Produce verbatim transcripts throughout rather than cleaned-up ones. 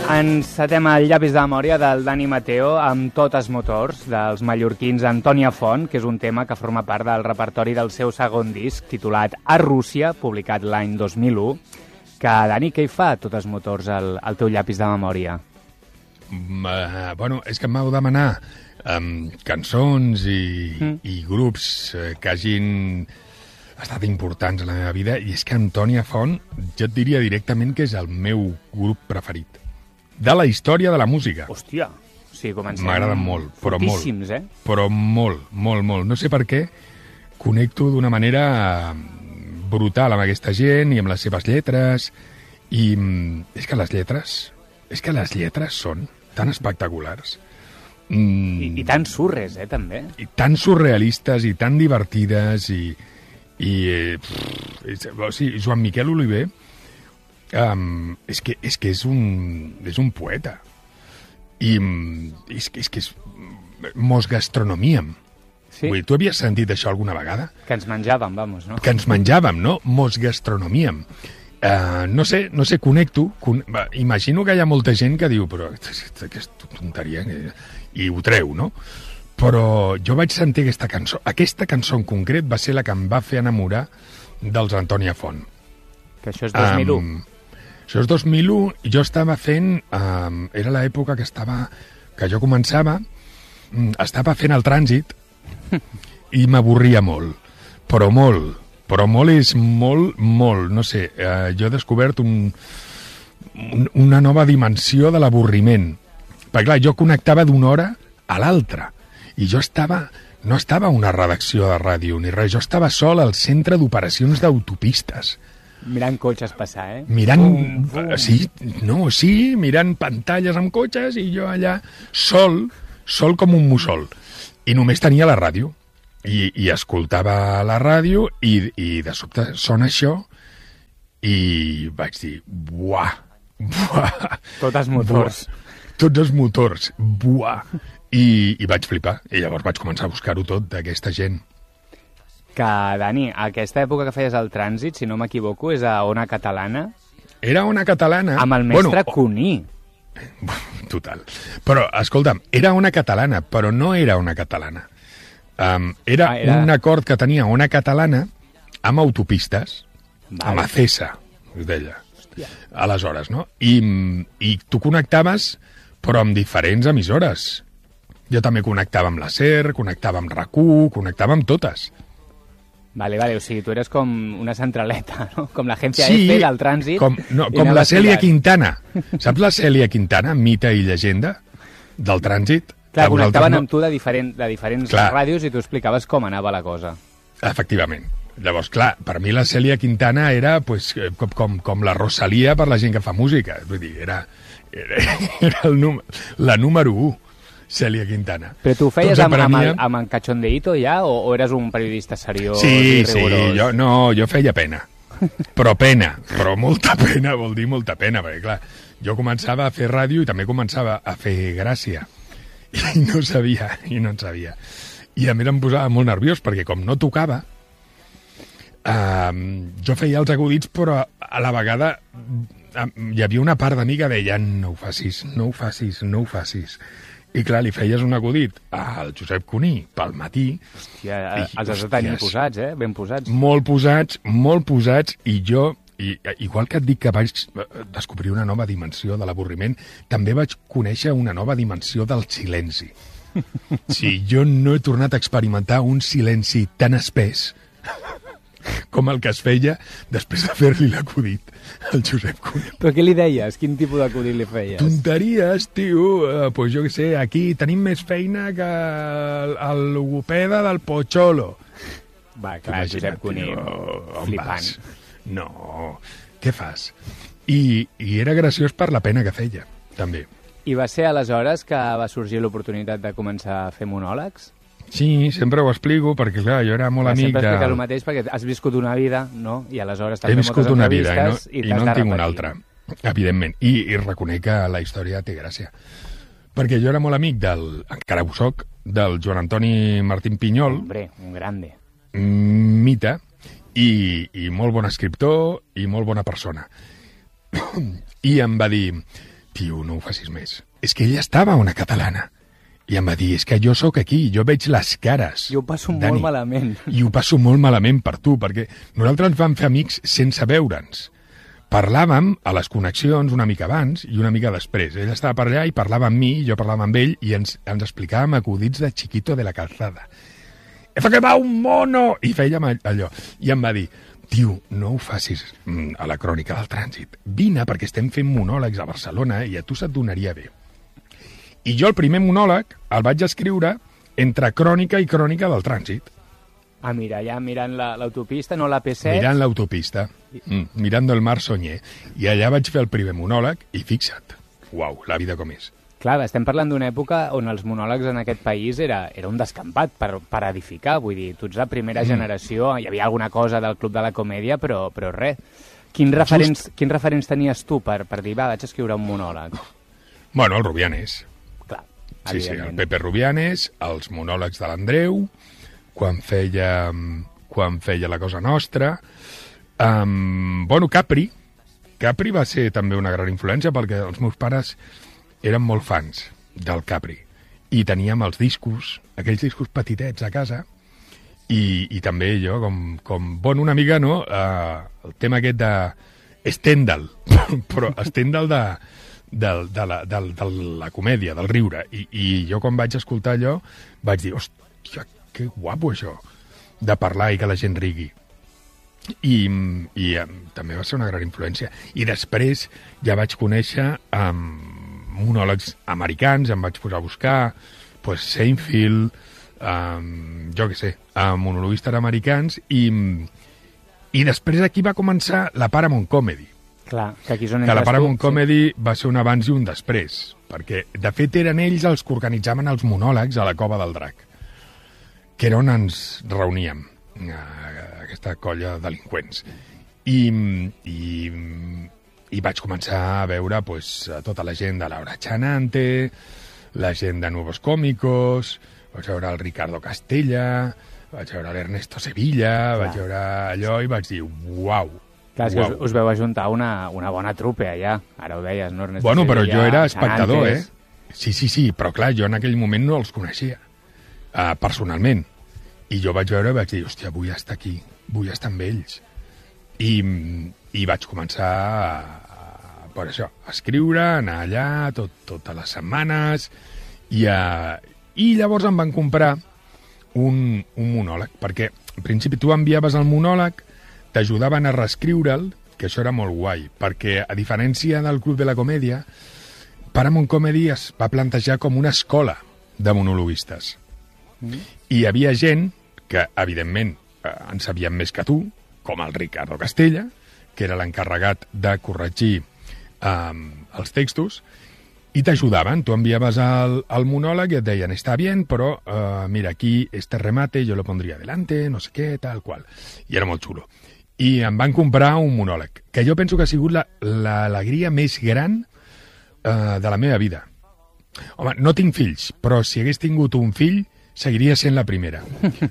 Encetem el llapis de memòria del Dani Mateo amb Totes Motors, dels mallorquins Antònia Font, que és un tema que forma part del repertori del seu segon disc, titulat A Rússia, publicat l'any dos mil u. Que, Dani, què hi fa Totes Motors al, al teu llapis de memòria? Uh, bueno, és que em vau demanar um, cançons i, mm. i grups uh, que hagin estat importants a la meva vida, i és que Antònia Font, jo et diria directament que és el meu grup preferit de la història de la música. Hòstia, o sigui, comencem... M'agraden molt, però fortíssims, molt. Eh? Però molt, molt, molt. No sé per què connecto d'una manera brutal amb aquesta gent i amb les seves lletres, i és que les lletres, és que les lletres són tan espectaculars. Mm. I, I tan surres, eh, també. I tan surrealistes i tan divertides, i... i eh, pff, o sigui, Joan Miquel Oliver um, és que és, que és, un, és un poeta. I és que és, que és mos gastronomíem. Sí. Vull dir, tu havies sentit això alguna vegada? Que ens menjàvem, vamos, no? Que ens menjàvem, no? Mos gastronomíem. Uh, no sé, no sé, connecto. Con... Imagino que hi ha molta gent que diu, però aquesta tonteria, i ho treu, no? Però jo vaig sentir aquesta cançó. Aquesta cançó en concret va ser la que em va fer enamorar dels Antònia Font. Que això és dos mil u. Um, això és dos mil u, i jo estava fent... Um, era l'època que estava... que jo començava... Um, estava fent el trànsit i m'avorria molt. Però molt. Però molt és molt, molt. No sé, uh, jo he descobert un, un, una nova dimensió de l'avorriment. Perquè, clar, jo connectava d'una hora a l'altra. I jo estava, no estava a una redacció de ràdio ni res, jo estava sol al centre d'operacions d'autopistes. Mirant cotxes passar, eh? Mirant, bum, bum. sí, no, sí, mirant pantalles amb cotxes, i jo allà sol, sol com un mussol. I només tenia la ràdio. I, i escoltava la ràdio, i, i de sobte sona això, i vaig dir, buah, buah. Tots els motors. Buah, tots els motors, buah. I, i vaig flipar, i llavors vaig començar a buscar-ho tot d'aquesta gent. Que, Dani, aquesta època que feies el trànsit, si no m'equivoco, és a Ona Catalana? Era Ona Catalana... Amb el mestre bueno, Cuní. Total. Però, escolta'm, era Ona Catalana, però no era Ona Catalana. Um, era, ah, era un acord que tenia Ona Catalana amb autopistes, vale. Amb Acesa, es deia. Hòstia. Aleshores, no? I, i tu connectaves, però amb diferents emissores. Jo també connectava amb la SER, connectava amb RAC u, connectava amb totes. Vale, vale, o sigui, tu eres com una centraleta, no? Com l'agència sí, F del trànsit. Com, no, com la Cèlia Quintana. Saps la Cèlia Quintana, mite i llegenda del trànsit? Clar, connectaven no... amb tu de, diferent, de diferents clar. Ràdios i tu explicaves com anava la cosa. Efectivament. Llavors, clar, per mi la Cèlia Quintana era pues, com, com, com la Rosalia per la gent que fa música. Vull dir, era, era, era el num la número u. Cèlia Quintana. Però tu ho feies amb, amb, el, amb en cachondeíto ja, o, o eres un periodista seriós sí, i rigorós? Sí, jo, no, jo feia pena. Però pena, però molta pena, vol dir molta pena, perquè clar, jo començava a fer ràdio i també començava a fer gràcia. I no sabia, i no en sabia. I a mi em posava molt nerviós, perquè com no tocava, eh, jo feia els acudits, però a la vegada eh, hi havia una part de mi que deia no ho facis, no ho facis, no ho facis. I clar, li feies un acudit al Josep Cuní pel matí. Hòstia, els has de tenir posats, eh? Ben posats. Molt posats, molt posats, i jo, i, igual que et dic que vaig descobrir una nova dimensió de l'avorriment, també vaig conèixer una nova dimensió del silenci. Sí, jo no he tornat a experimentar un silenci tan espès com el que es feia després de fer-li l'acudit al Josep Cuní. Però què li deies? Quin tipus d'acudit li feies? Tonteries, tio. Uh, pues jo què sé, aquí tenim més feina que el, el logopeda del Pocholo. Va, clar, Josep Cuní, flipant. No, què fas? I, I era graciós per la pena que feia, també. I va ser aleshores que va sorgir l'oportunitat de començar a fer monòlegs? Sí, sempre ho explico, perquè clar, jo era molt ja, amic de... Sempre expliques el mateix, perquè has viscut una vida, no? I aleshores t'has fet moltes entrevistes una vida, i no, i, i no en tinc una altra, evidentment. I, I reconec que la història té gràcia. Perquè jo era molt amic del, encara ho soc, del Joan Antoni Martín Pinyol. Hombre, un grande. Mita, i, i molt bon escriptor i molt bona persona. I em va dir, tio, no ho facis més. És que ella estava una catalana. I em va dir, és que jo sóc aquí, jo veig les cares. I ho passo Dani, molt malament. I ho passo molt malament per tu, perquè nosaltres ens vam fer amics sense veure'ns. Parlàvem a les connexions una mica abans i una mica després. Ell estava per allà i parlava amb mi, jo parlava amb ell, i ens, ens explicàvem acudits de Chiquito de la Calzada. «Efa que va un mono!» I fèiem allò. I em va dir, tio, no ho facis a la crònica del trànsit. Vine, perquè estem fent monòlegs a Barcelona i a tu se't donaria bé. I jo el primer monòleg el vaig escriure entre crònica i crònica del trànsit. Ah, mira, ja mirant l'autopista, no la P set. Mirant l'autopista, mm, mirando el mar Soñé. I allà vaig fer el primer monòleg i fixa't, uau, la vida com és. Clar, estem parlant d'una època on els monòlegs en aquest país era, era un descampat per, per edificar. Vull dir, tu ets la primera mm. generació, hi havia alguna cosa del Club de la Comèdia, però, però res. Quins referents, Just... quins referents tenies tu per, per dir, va, vaig escriure un monòleg? Bueno, el Rubianes. Clar, sí, sí, el Pepe Rubianes, els monòlegs de l'Andreu, quan feia, quan feia La Cosa Nostra. Um, bueno, Capri. Capri va ser també una gran influència perquè els meus pares eren molt fans del Capri. I teníem els discos, aquells discos petitets a casa, i, i també jo, com, com bon una mica, no? Uh, el tema aquest de Stendhal, però Stendhal de, de, de, la, de, de la comèdia, del riure. I, I jo, quan vaig escoltar allò, vaig dir, hòstia, que guapo això, de parlar i que la gent rigui. I, i um, també va ser una gran influència. I després ja vaig conèixer um, monòlegs americans, em vaig posar a buscar, pues, Seinfeld, um, jo què sé, uh, monologuistes americans, i, i després aquí va començar la Paramount Comedy. Clar, que aquí és on que la Paramount tu, Comedy sí. Va ser un abans i un després, perquè de fet eren ells els que organitzaven els monòlegs a la Cova del Drac, que era on ens reuníem, aquesta colla de delinqüents. I, i, i vaig començar a veure pues, tota la gent de Laura Chanante, la gent de Nuevos Cómicos, vaig veure el Ricardo Castella, vaig veure l'Ernesto Sevilla, Clar. Vaig veure allò i vaig dir, uau, Clar, és que us, us veu ajuntar una, una bona trupe allà, ara ho deies, no? Ernesto bueno, però Sevilla, jo era espectador, Chanantes. eh? Sí, sí, sí, però clar, jo en aquell moment no els coneixia, uh, personalment. I jo vaig veure i vaig dir, hòstia, vull estar aquí, vull estar amb ells. I, i vaig començar a, a, per això, a escriure, a anar allà tot, totes les setmanes, i, a, i llavors em van comprar un, un monòleg, perquè en principi tu enviaves el monòleg, t'ajudaven a reescriure'l, que això era molt guai, perquè a diferència del Club de la Comèdia, Paramount Comedy es va plantejar com una escola de monologuistes. Mm. I hi havia gent que, evidentment, eh, en sabien més que tu, com el Ricardo Castella, que era l'encarregat de corregir eh, els textos, i t'ajudaven. Tu enviaves el, el monòleg i et deien, està bien, però eh, mira, aquí este remate yo lo pondría delante, no sé què, tal qual. I era molt xulo. I em van comprar un monòleg, que jo penso que ha sigut l'alegria la, més gran eh, de la meva vida. Home, no tinc fills, però si hagués tingut un fill, seguiria sent la primera.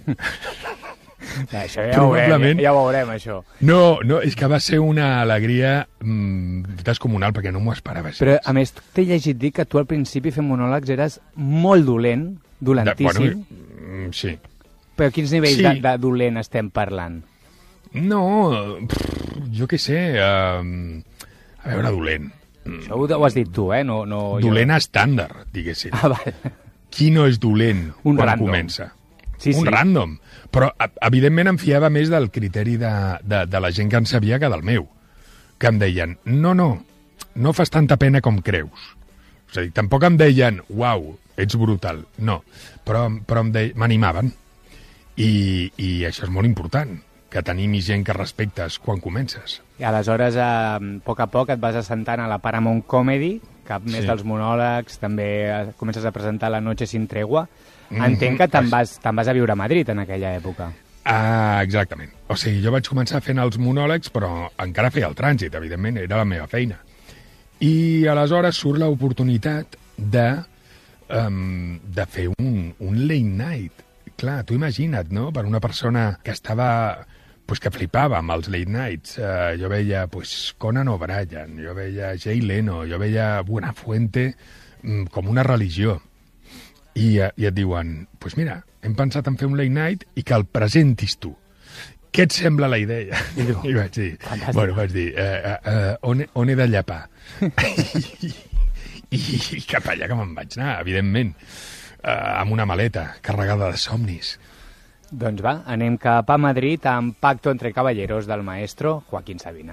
Això ja, Probablement... ho veurem, ja, ja ho veurem, això. No, no, és que va ser una alegria mm, descomunal, perquè no m'ho esperava. Però, a més, t'he llegit dir que tu al principi fent monòlegs eres molt dolent, dolentíssim. De, bueno, sí. Però quins nivells sí. de, de dolent estem parlant? No, pff, jo què sé, uh, a veure, dolent. Això ho, ho has dit tu, eh? No, no, dolent jo... estàndard, diguéssim. Ah, vale. Qui no és dolent un quan random. comença? Sí, un sí. random. Però, evidentment, em fiava més del criteri de, de, de la gent que en sabia que del meu. Que em deien, no, no, no fas tanta pena com creus. És a dir, tampoc em deien, uau, ets brutal. No, però, però m'animaven. I, I això és molt important, que tenim gent que respectes quan comences. I aleshores, a, a poc a poc, et vas assentant a la Paramount Comedy, cap més sí. dels monòlegs, també comences a presentar La Noche sin tregua. Mm-hmm. Entenc que te'n vas, te vas a viure a Madrid en aquella època. Ah, exactament. O sigui, jo vaig començar fent els monòlegs, però encara feia el trànsit, evidentment, era la meva feina. I aleshores surt l'oportunitat de, um, de fer un, un late night. Clar, tu imagina't, no?, per una persona que estava pues, que flipava amb els late nights. Uh, jo veia pues, Conan O'Brien, jo veia Jay Leno, jo veia Buenafuente um, com una religió. I, uh, I et diuen, pues mira, hem pensat en fer un late night i que el presentis tu. Què et sembla la idea? I, diu, I vaig dir, fantàstic. Bueno, vaig dir, uh, uh, on, on he de llapar? I, i, I cap allà que me'n vaig anar, evidentment, uh, amb una maleta carregada de somnis. Doncs va, anem cap a Madrid amb Pacto entre Caballeros del maestro Joaquín Sabina.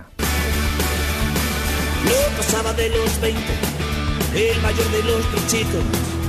No pasaba de los veinte, el mayor de los tres chicos.